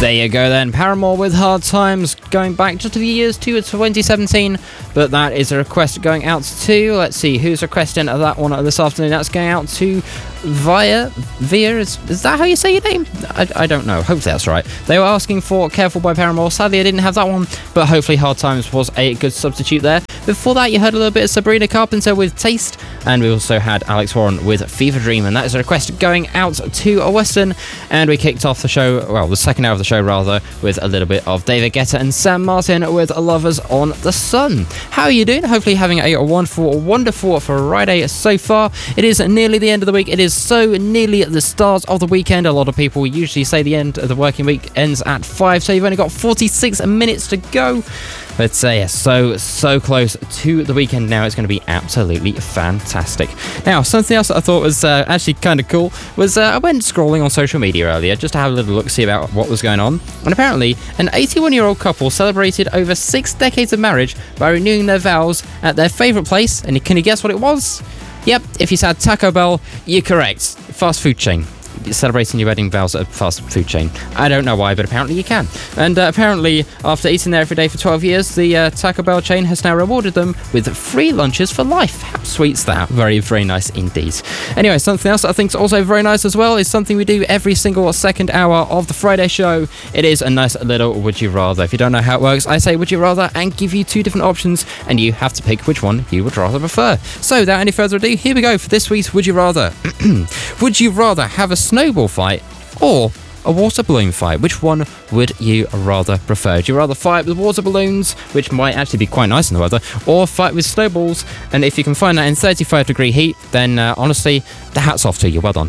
There you go then, Paramore with Hard Times, going back just to the years to 2017, but that is a request going out to, let's see, who's requesting that one this afternoon. That's going out to Via, is that how you say your name? I don't know, hopefully that's right. They were asking for Careful by Paramore. Sadly I didn't have that one, but hopefully Hard Times was a good substitute there. Before that you heard a little bit of Sabrina Carpenter with Taste, and we also had Alex Warren with Fever Dream, and that is a request going out to a Western. And we kicked off the show, well, the second hour of the show rather, with a little bit of David Guetta and Sam Martin with Lovers on the Sun. How are you doing? Hopefully having a wonderful Friday so far. It is nearly the end of the week. It is so nearly the start of the weekend. A lot of people usually say the end of the working week ends at 5, so you've only got 46 minutes to go. But yeah, so close to the weekend now. It's going to be absolutely fantastic. Now, something else that I thought was actually kind of cool was I went scrolling on social media earlier just to have a little look, see about what was going on. And apparently, an 81-year-old couple celebrated over 6 decades of marriage by renewing their vows at their favourite place. And can you guess what it was? Yep, if you said Taco Bell, you're correct. Fast food chain. Celebrating your wedding vows at a fast food chain. I don't know why, but apparently you can. And apparently, after eating there every day for 12 years, the Taco Bell chain has now rewarded them with free lunches for life. How sweet's that? Very, very nice indeed. Anyway, something else that I think is also very nice as well is something we do every single second hour of the Friday show. It is a nice little Would You Rather. If you don't know how it works, I say Would You Rather and give you 2 different options, and you have to pick which one you would rather prefer. So, without any further ado, here we go for this week's Would You Rather. Would you rather have a snowball fight or a water balloon fight? Which one would you rather prefer? Would you rather fight with water balloons, which might actually be quite nice in the weather, or fight with snowballs? And if you can find that in 35-degree heat, then honestly, the hat's off to you. Well done.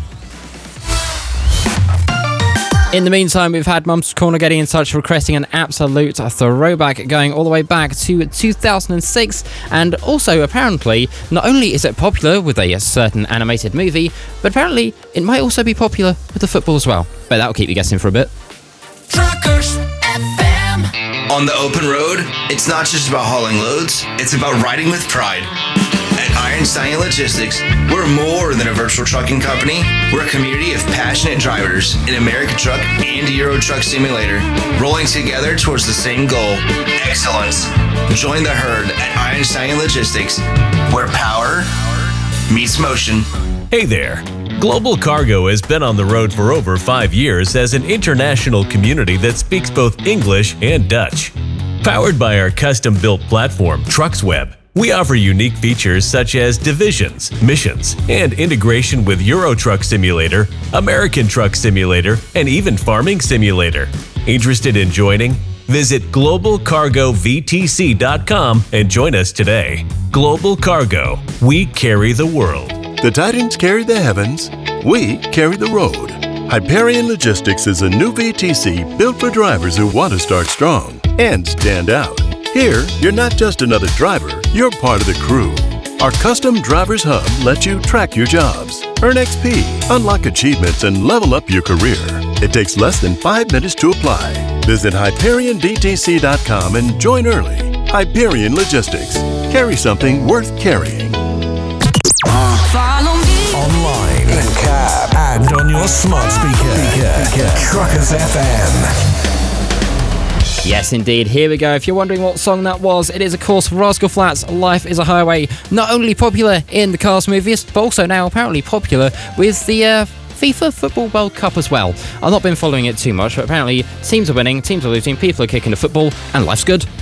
In the meantime, we've had Mum's Corner getting in touch, requesting an absolute throwback going all the way back to 2006. And also, apparently, not only is it popular with a certain animated movie, but apparently it might also be popular with the football as well. But that'll keep you guessing for a bit. Truckers FM. On the open road, it's not just about hauling loads, it's about riding with pride. At Iron Stallion Logistics, we're more than a virtual trucking company. We're a community of passionate drivers in American Truck and Euro Truck Simulator, rolling together towards the same goal, excellence. Join the herd at Iron Stallion Logistics, where power meets motion. Hey there. Global Cargo has been on the road for over 5 years as an international community that speaks both English and Dutch. Powered by our custom-built platform, TrucksWeb, we offer unique features such as divisions, missions, and integration with Euro Truck Simulator, American Truck Simulator, and even Farming Simulator. Interested in joining? Visit globalcargovtc.com and join us today. Global Cargo, we carry the world. The Titans carry the heavens, we carry the road. Hyperion Logistics is a new VTC built for drivers who want to start strong and stand out. Here, you're not just another driver, you're part of the crew. Our custom Drivers Hub lets you track your jobs, earn XP, unlock achievements, and level up your career. It takes less than 5 minutes to apply. Visit HyperionVTC.com and join early. Hyperion Logistics. Carry something worth carrying. Follow me online, in cab, and on your smart speaker. Truckers FM. Yes, indeed. Here we go. If you're wondering what song that was, it is, of course, Rascal Flatts' Life is a Highway. Not only popular in the Cars movies, but also now apparently popular with the FIFA Football World Cup as well. I've not been following it too much, but apparently teams are winning, teams are losing, people are kicking the football, and life's good.